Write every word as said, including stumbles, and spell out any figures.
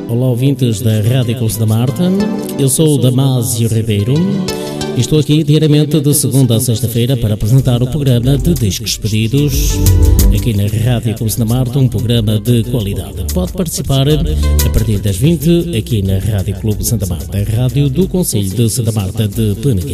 Olá, ouvintes da Rádio Clube da Marta. Eu sou o Damásio Ribeiro e estou aqui diariamente de segunda a sexta-feira para apresentar o programa de Discos Pedidos aqui na Rádio Clube da Marta, um programa de qualidade. Pode participar a partir das vinte aqui na Rádio Clube Santa Marta, a rádio do Concelho de Santa Marta de Peneguim.